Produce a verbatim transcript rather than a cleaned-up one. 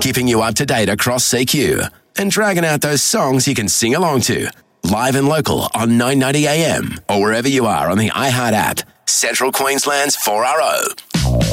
keeping you up to date across C Q and dragging out those songs you can sing along to. Live and local on nine ninety A M or wherever you are on the iHeart app. Central Queensland's four R O.